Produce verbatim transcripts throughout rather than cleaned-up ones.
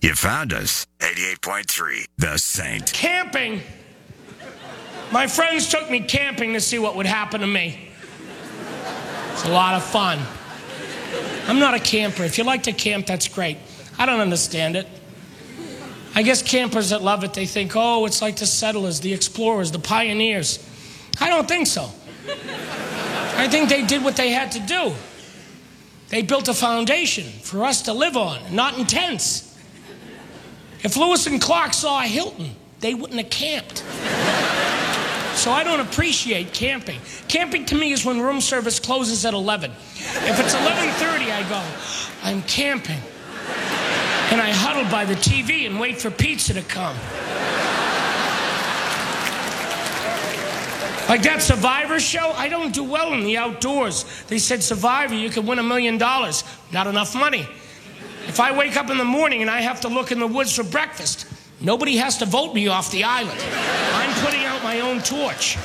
You found us. eighty-eight point three, The Saint. Camping. My friends took me camping to see what would happen to me. It's a lot of fun. I'm not a camper. If you like to camp, that's great. I don't understand it. I guess campers that love it, they think, oh, it's like the settlers, the explorers, the pioneers. I don't think so. I think they did what they had to do. They built a foundation for us to live on, not in tents. If Lewis and Clark saw a Hilton, they wouldn't have camped. So I don't appreciate camping. Camping to me is when room service closes at eleven. If it's eleven thirty, I go, I'm camping. And I huddle by the T V and wait for pizza to come. Like that Survivor show, I don't do well in the outdoors. They said, Survivor, you could win a million dollars. Not enough money. If I wake up in the morning and I have to look in the woods for breakfast, nobody has to vote me off the island. I'm putting out my own torch.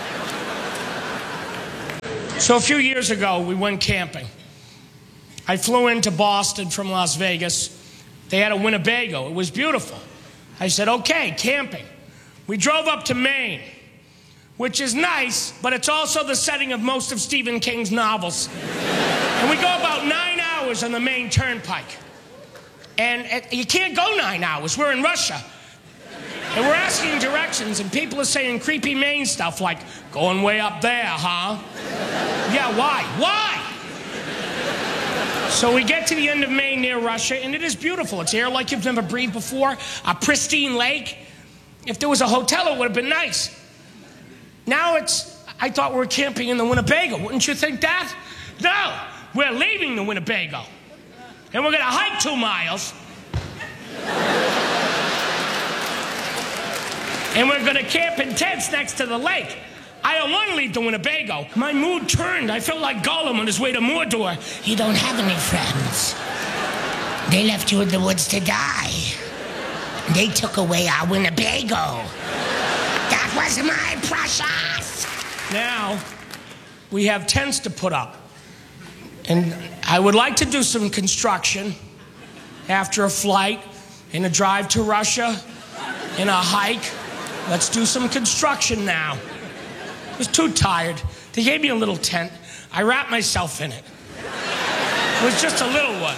So a few years ago, we went camping. I flew into Boston from Las Vegas. They had a Winnebago. It was beautiful. I said, okay, camping. We drove up to Maine, which is nice, but it's also the setting of most of Stephen King's novels. And we go about nine hours on the Maine Turnpike. And uh, you can't go nine hours. We're in Russia. And we're asking directions, and people are saying creepy Maine stuff like, going way up there, huh? Yeah, why? Why? So we get to the end of Maine near Russia, and it is beautiful. It's air like you've never breathed before, a pristine lake. If there was a hotel, it would have been nice. Now it's, I thought we were camping in the Winnebago. Wouldn't you think that? No, we're leaving the Winnebago. And we're going to hike two miles. And we're going to camp in tents next to the lake. I don't want to leave the Winnebago. My mood turned. I felt like Gollum on his way to Mordor. You don't have any friends. They left you in the woods to die. They took away our Winnebago. That was my precious. Now, we have tents to put up. And I would like to do some construction after a flight, in a drive to Russia, in a hike. Let's do some construction now. I was too tired. They gave me a little tent. I wrapped myself in it. It was just a little one.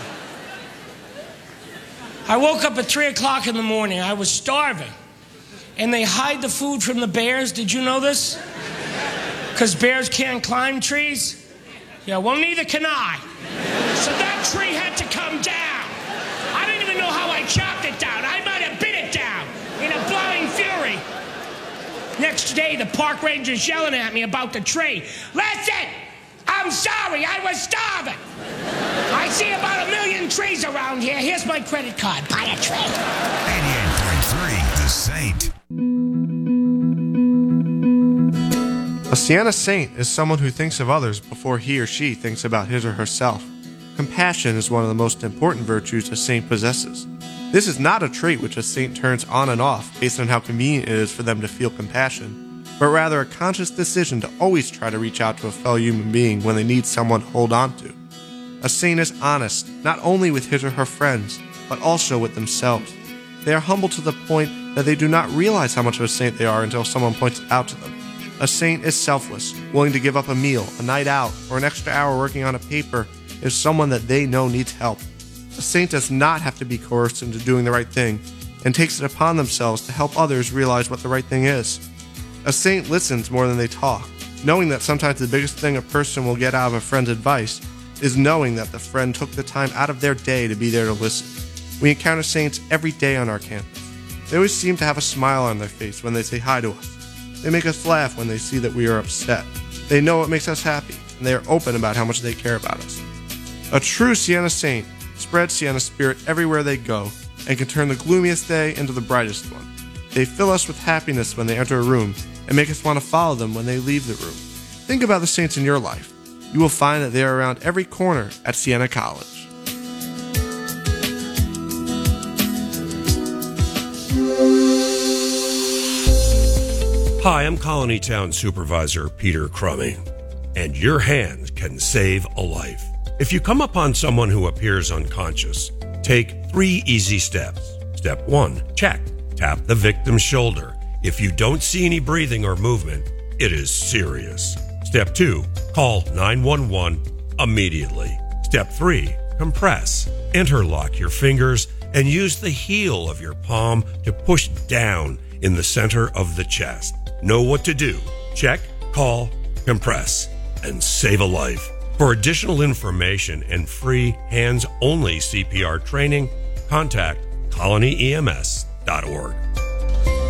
I woke up at three o'clock in the morning. I was starving. And they hide the food from the bears. Did you know this? Because bears can't climb trees. Yeah, well, neither can I. So that tree had to come down. I don't even know how I chopped it down. I might have bit it down in a blowing fury. Next day, the park ranger's yelling at me about the tree. Listen, I'm sorry, I was starving. I see about a million trees around here. Here's my credit card. Buy a tree. eighty-eight point three, The Saint. A Siena saint is someone who thinks of others before he or she thinks about his or herself. Compassion is one of the most important virtues a saint possesses. This is not a trait which a saint turns on and off based on how convenient it is for them to feel compassion, but rather a conscious decision to always try to reach out to a fellow human being when they need someone to hold on to. A saint is honest, not only with his or her friends, but also with themselves. They are humble to the point that they do not realize how much of a saint they are until someone points it out to them. A saint is selfless, willing to give up a meal, a night out, or an extra hour working on a paper if someone that they know needs help. A saint does not have to be coerced into doing the right thing, and takes it upon themselves to help others realize what the right thing is. A saint listens more than they talk, knowing that sometimes the biggest thing a person will get out of a friend's advice is knowing that the friend took the time out of their day to be there to listen. We encounter saints every day on our campus. They always seem to have a smile on their face when they say hi to us. They make us laugh when they see that we are upset. They know what makes us happy, and they are open about how much they care about us. A true Siena saint spreads Siena spirit everywhere they go, and can turn the gloomiest day into the brightest one. They fill us with happiness when they enter a room, and make us want to follow them when they leave the room. Think about the saints in your life. You will find that they are around every corner at Siena College. Hi, I'm Colony Town Supervisor Peter Crummy, and your hand can save a life. If you come upon someone who appears unconscious, Take three easy steps. Step one, check. Tap the victim's shoulder. If you don't see any breathing or movement, it is serious. Step two, call nine one one immediately. Step three, compress. Interlock your fingers and use the heel of your palm to push down in the center of the chest. Know what to do. Check, call, compress, and save a life. For additional information and free hands-only C P R training, contact colony E M S dot org.